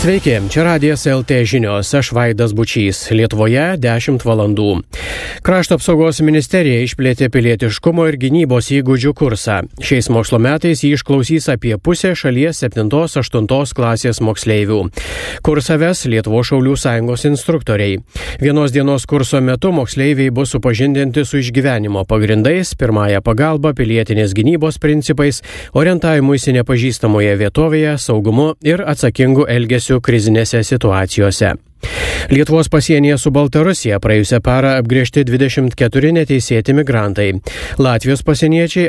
Sveiki, čia Radijas LT žinios, aš Vaidas Bučys. Lietuvoje 10 valandų. Krašto apsaugos ministerija išplėtė pilietiškumo ir gynybos įgūdžių kursą. Šiais mokslo metais jį išklausys apie pusę šalies 7-8 klasės moksleivių. Kursą ves Lietuvos šaulių sąjungos instruktoriai. Vienos dienos kurso metu moksleiviai bus supažindinti su išgyvenimo pagrindais, pirmąją pagalbą, pilietinės gynybos principais, orientavimuisi nepažįstamoje vietovėje, saugumu ir atsakingu elgesiu krizinėse situacijose. Lietuvos pasienyje su Baltarusija praėjusią parą apgręžti 24 neteisėti migrantai. Latvijos pasieniečiai